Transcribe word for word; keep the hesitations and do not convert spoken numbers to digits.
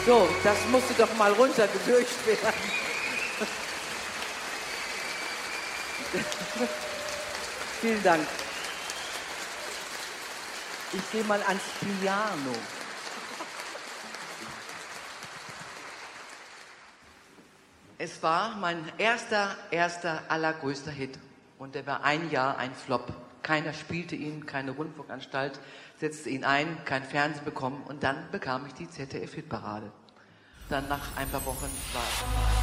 So, das musste doch mal runtergedurcht werden. Vielen Dank. Ich gehe mal ans Piano. Es war mein erster, erster, allergrößter Hit. Und der war ein Jahr ein Flop. Keiner spielte ihn, keine Rundfunkanstalt setzte ihn ein, kein Fernsehen bekommen. Und dann bekam ich die Z D F-Hitparade. Dann nach ein paar Wochen war